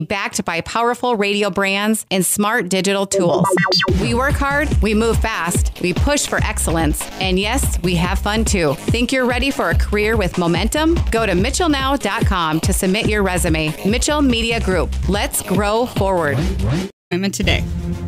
backed by powerful radio brands and smart digital tools. We work hard, we move fast, we push for excellence, and yes, we have fun too. Think you're ready for a career with momentum? Go to mitchellnow.com to submit your resume. Mitchell Media Group. Let's grow forward. Today.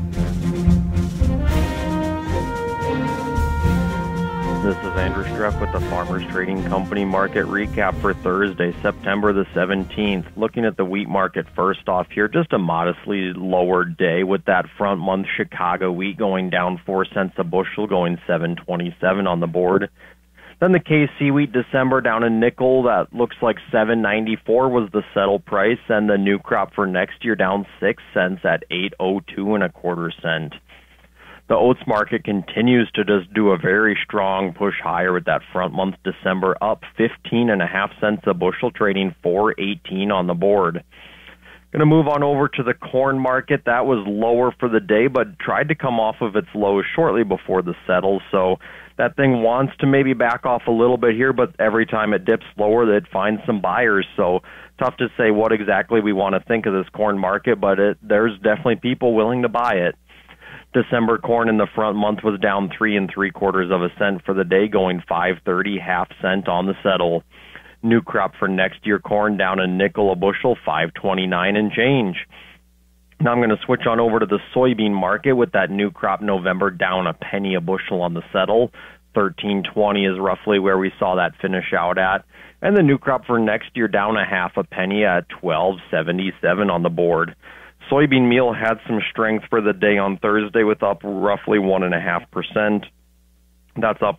This is Andrew Streff with the Farmers Trading Company market recap for Thursday, September the 17th. Looking at the wheat market first off here, just a modestly lower day with that front month Chicago wheat going down 4 cents a bushel, going $7.27 on the board. Then the KC wheat December down a nickel. That looks like $7.94 was the settle price, and the new crop for next year down 6 cents at $8.0225. The oats market continues to just do a very strong push higher with that front month December up 15.5 cents a bushel, trading $4.18 on the board. Going to move on over to the corn market. That was lower for the day, but tried to come off of its lows shortly before the settle. So that thing wants to maybe back off a little bit here, but every time it dips lower, it finds some buyers. So tough to say what exactly we want to think of this corn market, but there's definitely people willing to buy it. December corn in the front month was down 3 3/4 cents for the day, going $5.30 half cent on the settle. New crop for next year corn down a nickel a bushel, $5.29 and change. Now I'm going to switch on over to the soybean market with that new crop November down a penny a bushel on the settle. $13.20 is roughly where we saw that finish out at. And the new crop for next year down a half a penny at $12.77 on the board. Soybean meal had some strength for the day on Thursday with up roughly 1.5%. That's up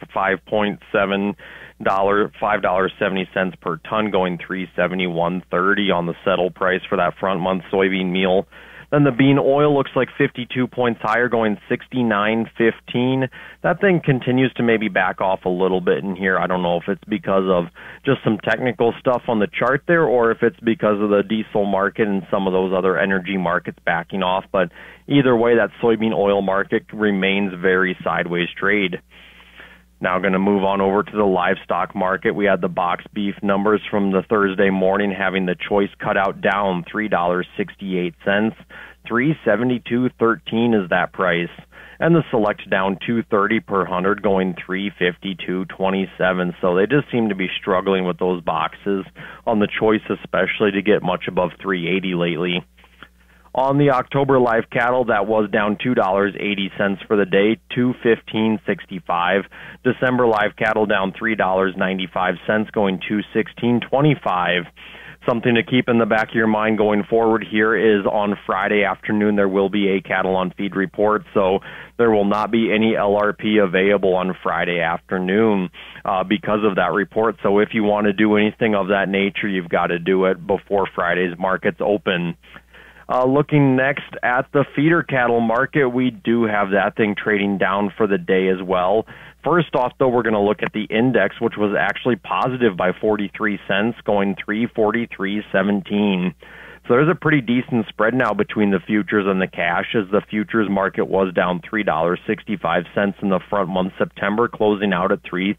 $5.70 per ton, going $371.30 on the settle price for that front month soybean meal. Then the bean oil looks like 52 points higher, going $69.15. That thing continues to maybe back off a little bit in here. I don't know if it's because of just some technical stuff on the chart there, or if it's because of the diesel market and some of those other energy markets backing off. But either way, that soybean oil market remains very sideways trade. Now going to move on over to the livestock market. We had the box beef numbers from the Thursday morning having the choice cut out down $3.68. $372.13 is that price. And the select down $2.30 per hundred, going $352.27. So they just seem to be struggling with those boxes on the choice, especially to get much above $3.80 lately. On the October live cattle, that was down $2.80 for the day, $215.65. December live cattle down $3.95, going $216.25. Something to keep in the back of your mind going forward here is on Friday afternoon there will be a cattle on feed report, so there will not be any LRP available on Friday afternoon because of that report. So if you want to do anything of that nature, you've got to do it before Friday's markets open. Looking next at the feeder cattle market, we do have that thing trading down for the day as well. First off, though, we're going to look at the index, which was actually positive by 43 cents, going 343.17. So there's a pretty decent spread now between the futures and the cash, as the futures market was down $3.65 in the front month September, closing out at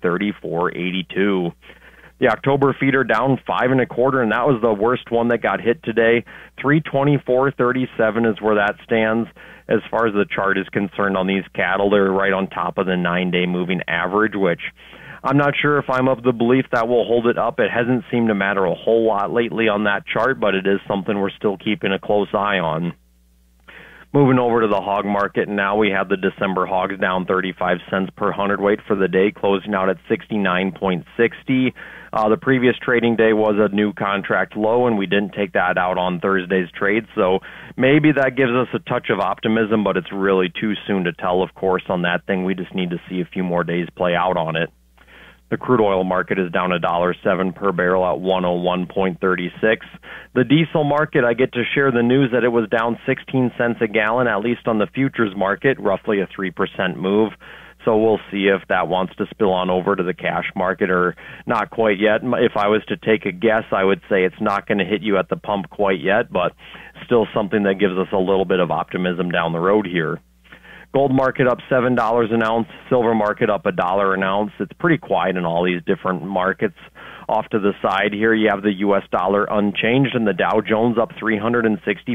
334.82. The October feeder down 5 1/4, and that was the worst one that got hit today. 324.37 is where that stands. As far as the chart is concerned on these cattle, they're right on top of the 9-day moving average, which I'm not sure if I'm of the belief that will hold it up. It hasn't seemed to matter a whole lot lately on that chart, but it is something we're still keeping a close eye on. Moving over to the hog market now, we have the December hogs down 35 cents per hundredweight for the day, closing out at 69.60. The previous trading day was a new contract low, and we didn't take that out on Thursday's trade, so maybe that gives us a touch of optimism, but it's really too soon to tell, of course, on that thing. We just need to see a few more days play out on it. The crude oil market is down $1.07 per barrel at 101.36. The diesel market, I get to share the news that it was down 16 cents a gallon, at least on the futures market, roughly a 3% move. So we'll see if that wants to spill on over to the cash market or not quite yet. If I was to take a guess, I would say it's not going to hit you at the pump quite yet, but still something that gives us a little bit of optimism down the road here. Gold market up $7 an ounce, silver market up $1 an ounce. It's pretty quiet in all these different markets Off to the side here, you have the U.S. dollar unchanged and the Dow Jones up 360